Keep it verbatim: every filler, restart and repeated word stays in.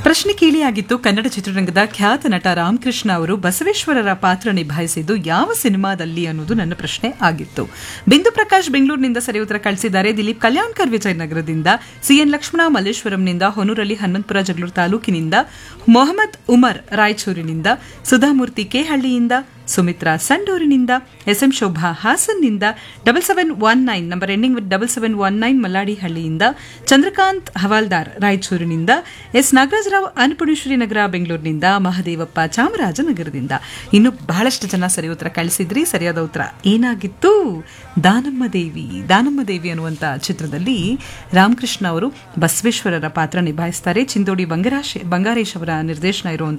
ಪ್ರಶ್ನೆ ಕೇಳಿಯಾಗಿತ್ತು. ಕನ್ನಡ ಚಿತ್ರರಂಗದ ಖ್ಯಾತ ನಟ ರಾಮಕೃಷ್ಣ ಅವರು ಬಸವೇಶ್ವರರ ಪಾತ್ರ ನಿಭಾಯಿಸಿದ್ದು ಯಾವ ಸಿನಿಮಾದಲ್ಲಿ ಅನ್ನೋದು ನನ್ನ ಪ್ರಶ್ನೆ ಆಗಿತ್ತು. ಬಿಂದು ಪ್ರಕಾಶ್ ಬೆಂಗಳೂರಿನಿಂದ ಸರಿ ಉತ್ತರ ಕಳಿಸಿದ್ದಾರೆ. ದಿಲೀಪ್ ಕಲ್ಯಾಣ್ಕರ್ ವಿಜಯನಗರದಿಂದ, ಸಿಎನ್ ಲಕ್ಷ್ಮಣ ಮಲ್ಲೇಶ್ವರಂನಿಂದ, ಹೊನೂರಲ್ಲಿ ಹನುಮಂತಪುರ ಜಗಳೂರು ತಾಲೂಕಿನಿಂದ, Mohammed Umar ರಾಯಚೂರಿನಿಂದ, Sudha Murthy ಕೆಹಳ್ಳಿಯಿಂದ, Sumitra ಸಂಡೂರಿನಿಂದ, S M Shobha ಹಾಸನ್ನಿಂದ, double seven one nine number ending with double seven one nine ಮಲ್ಲಾಡಿಹಳ್ಳಿಯಿಂದ, Chandrakant Havaldar ರಾಯಚೂರಿನಿಂದ, S Nagaraja Rao Annapoorneshwari ನಗರ ಬೆಂಗಳೂರಿನಿಂದ, ಮಹದೇವಪ್ಪ ಚಾಮರಾಜನಗರದಿಂದ. ಇನ್ನು ಬಹಳಷ್ಟು ಜನ ಸರಿ ಉತ್ತರ ಕಳಿಸಿದ್ರಿ. ಸರಿಯಾದ ಉತ್ತರ ಏನಾಗಿತ್ತು? ದಾನಮ್ಮ ದೇವಿ. ದಾನಮ್ಮ ದೇವಿ ಅನ್ನುವಂಥ ಚಿತ್ರದಲ್ಲಿ ರಾಮಕೃಷ್ಣ ಅವರು ಬಸವೇಶ್ವರರ ಪಾತ್ರ ನಿಭಾಯಿಸ್ತಾರೆ. ಚಿಂದೋಡಿ ಬಂಗಾರೇಶ್ ಬಂಗಾರೇಶ್ ಅವರ ನಿರ್ದೇಶನ ಇರುವಂತಹ